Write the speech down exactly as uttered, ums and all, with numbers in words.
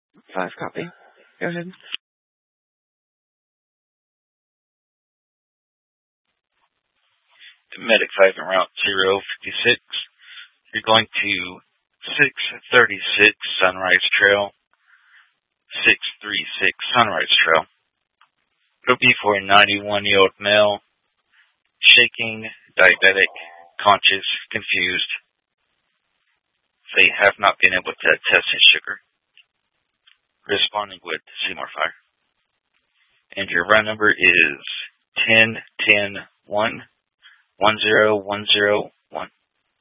Five copy. Go ahead. Medic five en route zero fifty-six. You're going to six thirty-six Sunrise Trail. six thirty-six Sunrise Trail. It'll be for a ninety-one-year-old male, shaking, diabetic, conscious, confused. They have not been able to test his sugar. Responding with Seymour Fire. And your run number is ten ten one one zero one zero